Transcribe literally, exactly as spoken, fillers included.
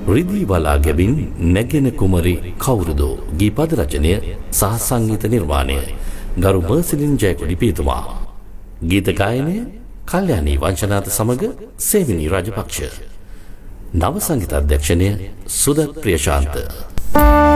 රිදී බලා ගැබින් නැගෙන කුමරි කවුරුද ගීපද රචනය සහ සංගීත නිර්මාණය ගරු මර්සිලින් ජයකොඩි පියතුමා. ගීත ගායනය කල්යාණී වංශනාත සමග සේවිනී රාජපක්ෂ. නව සංගීත අධ්‍යක්ෂණය සුදත් ප්‍රියශාන්ත.